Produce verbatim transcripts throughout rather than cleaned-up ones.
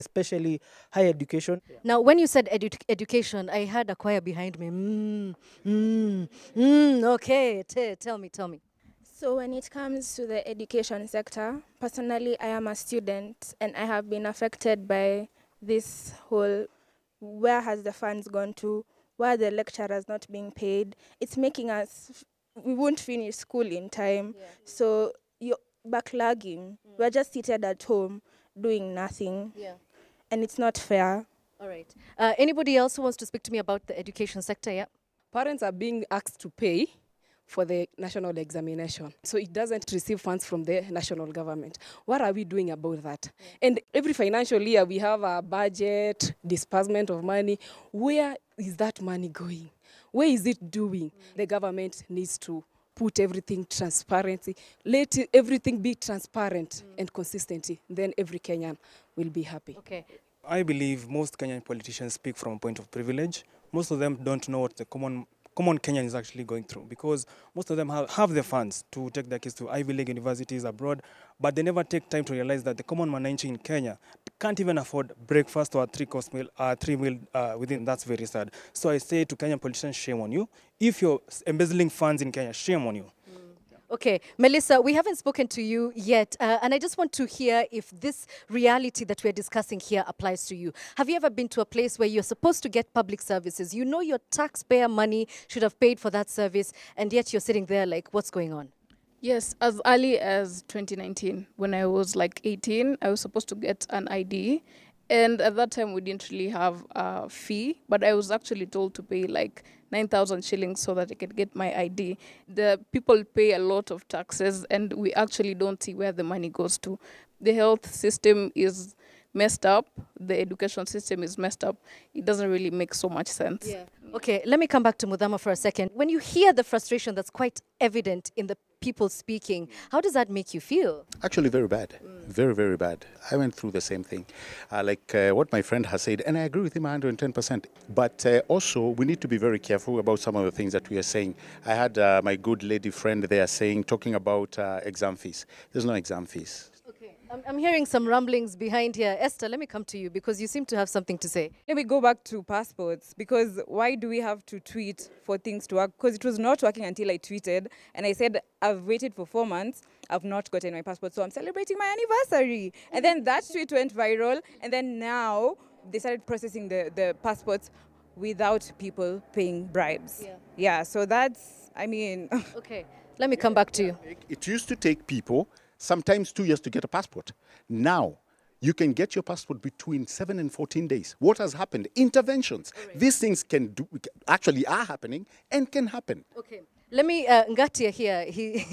especially higher education. Now, when you said edu- education, I heard a choir behind me. Mm, mm, mm, okay, T- tell me, tell me. So when it comes to the education sector, personally, I am a student and I have been affected by this whole where has the funds gone to, why the lecturers not being paid. It's making us, we won't finish school in time. Yeah. So you're backlogging. Mm. We're just seated at home doing nothing. Yeah. And it's not fair. All right. Uh, anybody else who wants to speak to me about the education sector? Yeah. Parents are being asked to pay for the national examination. So it doesn't receive funds from the national government. What are we doing about that? Yeah. And every financial year we have a budget, disbursement of money. Where is that money going? Where is it doing? Mm. The government needs to put everything transparency. Let everything be transparent mm. and consistent. Then every Kenyan will be happy. Okay. I believe most Kenyan politicians speak from a point of privilege. Most of them don't know what the common common Kenyan is actually going through, because most of them have, have the funds to take their kids to Ivy League universities abroad, but they never take time to realize that the common Mwananchi in Kenya can't even afford breakfast or a three-course meal, uh, three meal uh, within. That's very sad. So I say to Kenyan politicians, shame on you. If you're embezzling funds in Kenya, shame on you. Okay, Melissa, we haven't spoken to you yet, uh, and I just want to hear if this reality that we're discussing here applies to you. Have you ever been to a place where you're supposed to get public services? You know your taxpayer money should have paid for that service, and yet you're sitting there like, what's going on? Yes, as early as twenty nineteen, when I was like eighteen, I was supposed to get an I D. And at that time, we didn't really have a fee, but I was actually told to pay like nine thousand shillings so that I could get my I D. The people pay a lot of taxes, and we actually don't see where the money goes to. The health system is messed up. The education system is messed up. It doesn't really make so much sense. Yeah. Okay, let me come back to Mudhama for a second. When you hear the frustration that's quite evident in the people speaking, how does that make you feel? Actually, very bad. Mm. Very, very bad. I went through the same thing. Uh, like uh, what my friend has said, and I agree with him one hundred ten percent. But uh, also, we need to be very careful about some of the things that we are saying. I had uh, my good lady friend there saying, talking about uh, exam fees. There's no exam fees. I'm, I'm hearing some rumblings behind here. Esther, let me come to you because you seem to have something to say. Let me go back to passports, because why do we have to tweet for things to work? Because it was not working until I tweeted and I said, I've waited for four months, I've not gotten my passport, so I'm celebrating my anniversary. And then that tweet went viral, and then now they started processing the, the passports without people paying bribes. Yeah, yeah, so that's, I mean... Okay, let me come back to you. It used to take people sometimes two years to get a passport. Now, you can get your passport between seven and fourteen days. What has happened? Interventions. Right. These things can do, actually are happening and can happen. Okay. Let me, uh, Ngatia here, he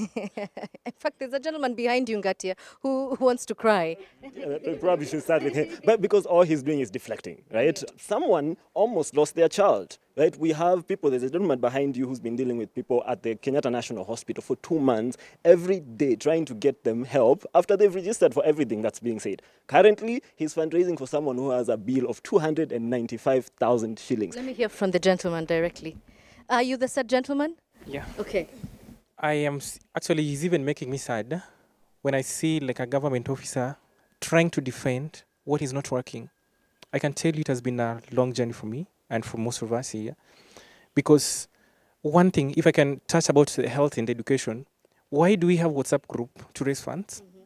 in fact, there's a gentleman behind you, Ngatia, who, who wants to cry. Yeah, probably should start with him. But because all he's doing is deflecting, right? Yeah. Someone almost lost their child, right? We have people, there's a gentleman behind you who's been dealing with people at the Kenyatta National Hospital for two months, every day trying to get them help after they've registered for everything that's being said. Currently, he's fundraising for someone who has a bill of two hundred ninety-five thousand shillings. Let me hear from the gentleman directly. Are you the said gentleman? Yeah. Okay. I am actually, he's even making me sad when I see like a government officer trying to defend what is not working. I can tell you it has been a long journey for me and for most of us here. Because one thing, if I can touch about the health and education, why do we have WhatsApp group to raise funds? Mm-hmm.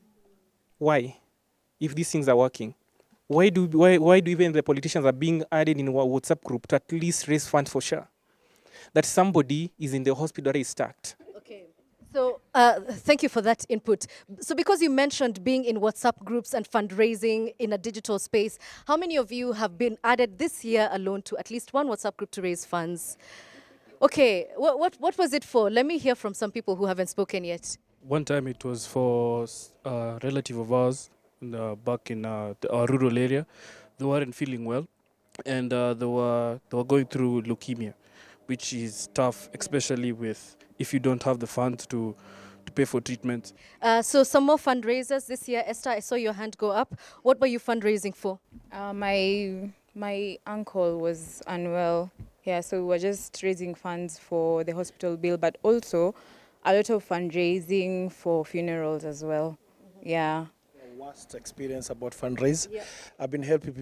Why? If these things are working. Why do, why, why do even the politicians are being added in a WhatsApp group to at least raise funds for sure? That somebody is in the hospital that is stacked. Okay. So uh, thank you for that input. So because you mentioned being in WhatsApp groups and fundraising in a digital space, how many of you have been added this year alone to at least one WhatsApp group to raise funds? Okay, what, what, what was it for? Let me hear from some people who haven't spoken yet. One time it was for a relative of ours in the, back in uh, the, our rural area. They weren't feeling well, and uh, they, were, they were going through leukemia, which is tough, especially with if you don't have the funds to, to pay for treatment. Uh, so some more fundraisers this year. Esther, I saw your hand go up. What were you fundraising for? Uh, my, my uncle was unwell. Yeah, so we were just raising funds for the hospital bill, but also a lot of fundraising for funerals as well. Mm-hmm. Yeah. worst experience about fundraise. Yeah. I've been helping people